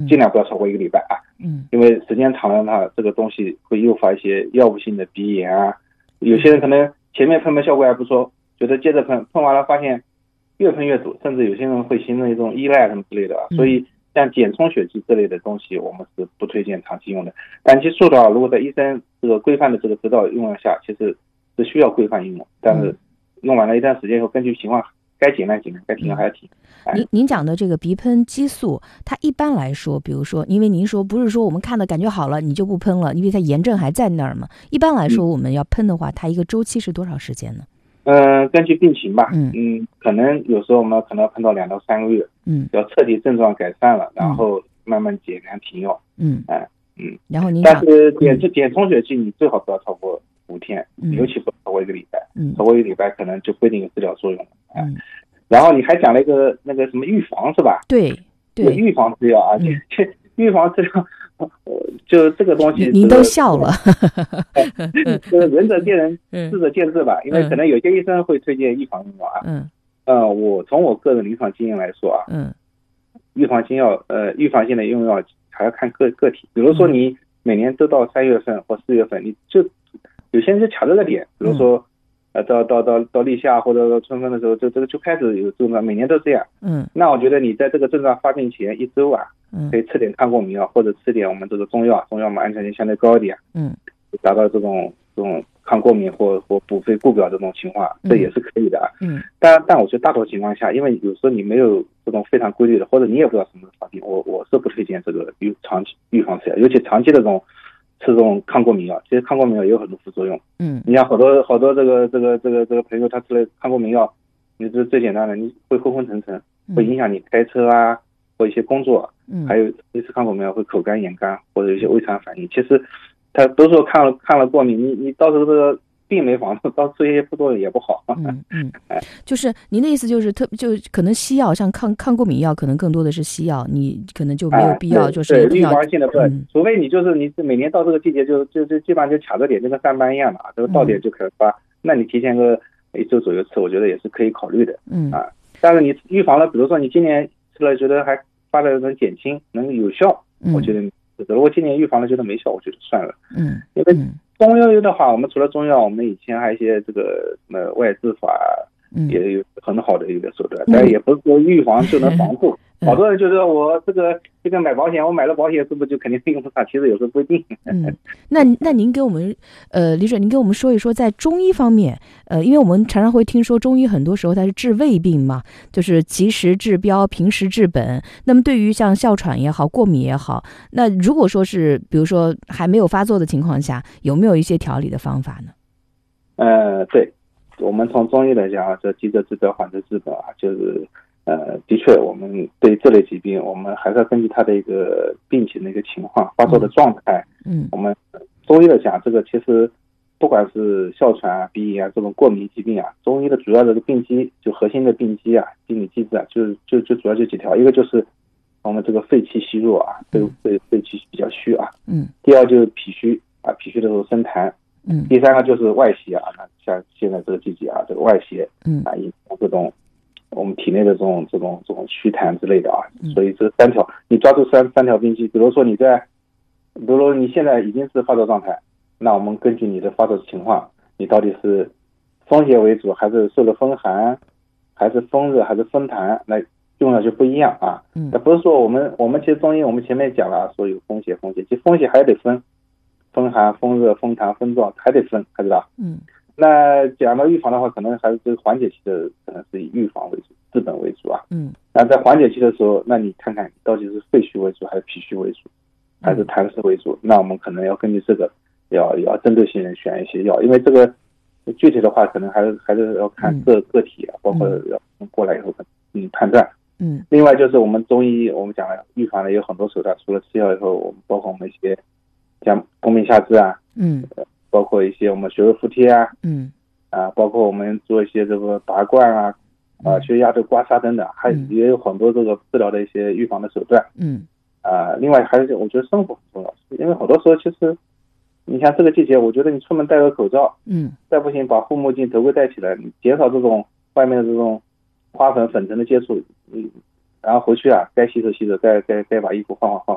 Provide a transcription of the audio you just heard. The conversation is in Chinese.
尽量不要超过1个礼拜啊。因为时间长了它这个东西会诱发一些药物性的鼻炎啊，有些人可能前面喷效果还不错，觉得接着喷完了发现越喷越堵，甚至有些人会形成一种依赖什么之类的啊。所以像减充血剂这类的东西我们是不推荐长期用的。短期速的如果在医生这个规范的这个指导用量下，其实是需要规范应用，但是用完了一段时间以后，根据情况该减量减量，该停还要停。 您讲的这个鼻喷激素，它一般来说，比如说，因为您说不是说我们看的感觉好了你就不喷了，因为它炎症还在那儿嘛。一般来说，我们要喷的话，它一个周期是多少时间呢？ 根据病情吧，可能有时候我们可能要喷到2到3个月，要彻底症状改善了，然后慢慢减量停药， 然后您但是减充血剂你最好不要超过5天，尤其不超过1个礼拜，超过1个礼拜可能就不一定有治疗作用了。然后你还讲了一个那个什么预防是吧？ 对， 预防治疗啊，预防治疗，就这个东西， 您都笑了。 仁者见仁，智者见智吧。因为可能有些医生会推荐预防用药啊。我从我个人临床经验来说啊，预防性的用药还要看个体。比如说你每年都到3月份或4月份，你就有些人就卡这个点，比如说到立夏或者到春分的时候，这个就开始有症状，每年都这样。那我觉得你在这个症状发病前1周啊，可以吃点抗过敏药，或者吃点我们这个中药嘛，安全性相对高一点，达到这种抗过敏或补肺固表这种情况，这也是可以的啊。但我觉得大多情况下，因为有时候你没有这种非常规律的，或者你也不知道什么时候发病，我是不推荐这个长期预防治疗，尤其长期的吃这种抗过敏药。其实抗过敏药也有很多副作用。你像好多这个朋友他吃了抗过敏药，你这最简单的，你会昏昏沉沉，会影响你开车啊或一些工作，还有一次抗过敏药会口干眼干或者一些胃肠反应。其实他都说看了过敏，你到时候这个病没防住，到时候一些副作用也不好。 就是您的意思就是就可能西药像抗过敏药可能更多的是西药，你可能就没有必要就是预防性的除非你每年到这个季节就基本上就卡着点，就跟上班一样的啊，这个到点就可以发，那你提前个1周左右吃，我觉得也是可以考虑的。但是你预防了，比如说你今年吃了觉得还发的能减轻能有效，我觉得如果今年预防了觉得没效，我觉得算了。因为中药的话，我们除了中药，我们以前还有一些这个外治法，也有很好的一个手段，但也不是说预防就能防护。好多人就说我这个买保险，我买了保险是不是就肯定用不上？其实有时候不一定。 那您给我们李主任，您给我们说一说，在中医方面，因为我们常常会听说中医很多时候它是治未病嘛，就是及时治标，平时治本。那么对于像哮喘也好，过敏也好，那如果说是比如说还没有发作的情况下，有没有一些调理的方法呢？ 对，我们从中医来讲，这急则治标，缓则治本啊，就是的确，我们对这类疾病，我们还是要根据它的一个病情的一个情况、发作的状态。我们中医来讲，这个其实不管是哮喘啊、鼻炎啊这种过敏疾病啊，中医的主要的病机，就核心的病机啊、病理机制啊，就主要就几条，一个就是我们这个肺气虚弱啊，肺气比较虚啊。第二就是脾虚啊，脾虚的时候生痰。第三个就是外邪啊，像现在这个季节啊，这个外邪啊，引发这种我们体内的这种虚痰之类的啊。所以这3条，你抓住三条病机，比如说你现在已经是发作状态，那我们根据你的发作情况，你到底是风邪为主，还是受了风寒，还是风热，还是风痰，那用药就不一样啊。那不是说我们其实中医我们前面讲了说有风邪，其实风邪还得分风寒、风热、风痰、风燥，还得分，还知道。那讲到预防的话，可能还是这个缓解期的，可能是以预防为主、治本为主啊。那在缓解期的时候，那你看看到底是肺虚为主，还是脾虚为主，还是痰湿为主？那我们可能要根据这个，要针对性的选一些药，因为这个具体的话，可能还是要看个体啊，包括要过来以后判断。另外就是我们中医，我们讲了预防的有很多手段，除了吃药以后，我们包括我们一些像冬病夏治啊，包括一些我们穴位敷贴啊，包括我们做一些这个拔罐啊，血压的刮痧等等，也有很多这个治疗的一些预防的手段。另外还是我觉得生活很重要，因为好多时候其实你像这个季节，我觉得你出门戴个口罩，再不行把护目镜、头盔戴起来，你减少这种外面的这种花粉、粉尘的接触，然后回去啊，该洗手，该把衣服换，